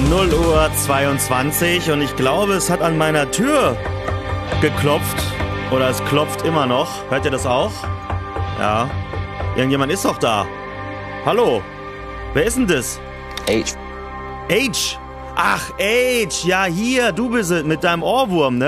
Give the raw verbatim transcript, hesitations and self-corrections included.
null Uhr zweiundzwanzig und ich glaube, es hat an meiner Tür geklopft. Oder es klopft immer noch. Hört ihr das auch? Ja. Irgendjemand ist doch da. Hallo? Wer ist denn das? H. H. Ach, H. Ja, hier, du bist es mit deinem Ohrwurm, ne?